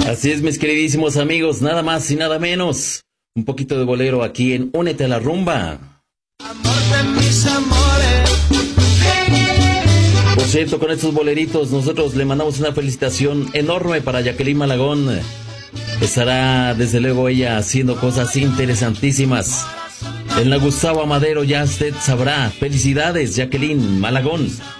Así es, mis queridísimos amigos, nada más y nada menos. Un poquito de bolero aquí en Únete a la Rumba. Amor de mis amores. Por cierto, con estos boleritos nosotros le mandamos una felicitación enorme para Jacqueline Malagón. Estará desde luego ella haciendo cosas interesantísimas. En la Gustavo Amadero ya usted sabrá. Felicidades, Jacqueline Malagón.